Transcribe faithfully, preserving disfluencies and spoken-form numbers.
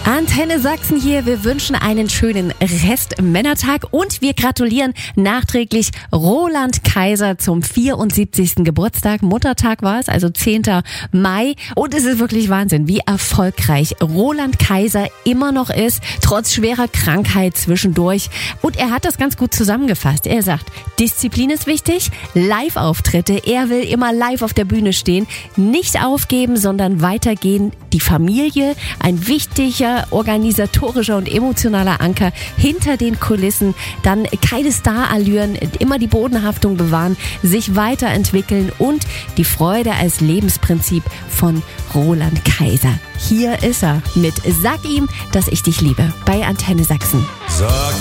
Antenne Sachsen hier. Wir wünschen einen schönen Rest-Männertag und wir gratulieren nachträglich Roland Kaiser zum vierundsiebzigsten Geburtstag. Muttertag war es, also zehnten Mai. Und es ist wirklich Wahnsinn, wie erfolgreich Roland Kaiser immer noch ist, trotz schwerer Krankheit zwischendurch. Und er hat das ganz gut zusammengefasst. Er sagt, Disziplin ist wichtig, Live-Auftritte. Er will immer live auf der Bühne stehen. Nicht aufgeben, sondern weitergehen. Die Familie, ein wichtiger organisatorischer und emotionaler Anker hinter den Kulissen, dann keine Starallüren, immer die Bodenhaftung bewahren, sich weiterentwickeln und die Freude als Lebensprinzip von Roland Kaiser. Hier ist er mit Sag ihm, dass ich dich liebe bei Antenne Sachsen. Sag